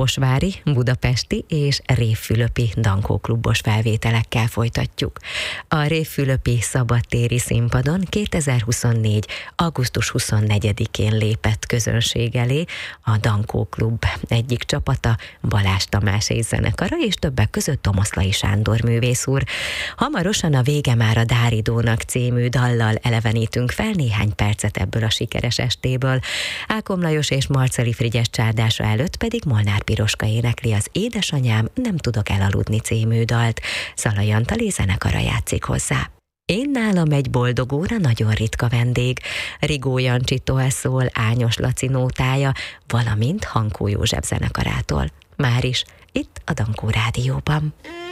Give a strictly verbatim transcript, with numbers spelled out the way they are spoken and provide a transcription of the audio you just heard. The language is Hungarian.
kaposvári, budapesti és révfülöpi dankóklubos felvételekkel folytatjuk. A révfülöpi szabadtéri színpadon kétezer-huszonnégy. augusztus huszonnegyedikén lépett közönség elé a Dankóklub egyik csapata, Balázs Tamás és zenekara, és többek között Tomoszlai Sándor művész úr. Hamarosan a Vége már a Dáridónak című dallal elevenítünk fel néhány percet ebből a sikeres estéből. Ákos Lajos és Marceli Frigyes csárdása előtt pedig Molnár Piroska énekli az Édesanyám, nem tudok elaludni című dalt. Szalai Antali zenekara játszik hozzá. Én nálam egy boldog óra nagyon ritka vendég. Rigó Jancsitól szól Ányos Laci nótája, valamint Hankó József zenekarától. Máris itt a Dankó Rádióban.